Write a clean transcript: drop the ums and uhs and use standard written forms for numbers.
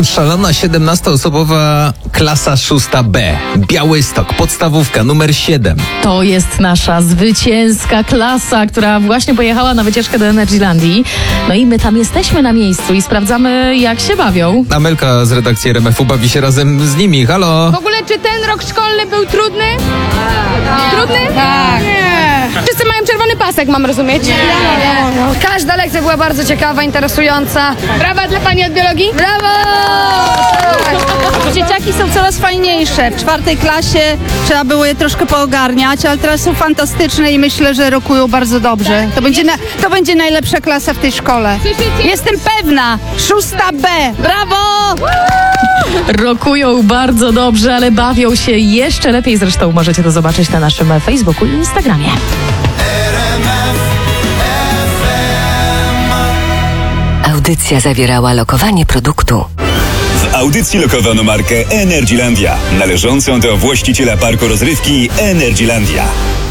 Szalona 17-osobowa klasa 6B. Białystok, podstawówka numer 7. To jest nasza zwycięska klasa, która właśnie pojechała na wycieczkę do Energylandii. No i my tam jesteśmy na miejscu i sprawdzamy, jak się bawią. Amelka z redakcji RMF-u bawi się razem z nimi. Halo? W ogóle, czy ten rok szkolny był trudny? Trudny? Tak. Nie. Wszyscy mają czerwony pasek, mam rozumieć? Każda lekcja była bardzo ciekawa, interesująca. Brawa dla pani od biologii? Brawo! Dzieciaki są coraz fajniejsze. W 4. klasie trzeba było je troszkę poogarniać, ale teraz są fantastyczne i myślę, że rokują bardzo dobrze. To będzie najlepsza klasa w tej szkole. Jestem pewna. 6B. Brawo! Rokują bardzo dobrze, ale bawią się jeszcze lepiej. Zresztą możecie to zobaczyć na naszym Facebooku i Instagramie. Audycja zawierała lokowanie produktu. W audycji lokowano markę Energylandia, należącą do właściciela parku rozrywki Energylandia.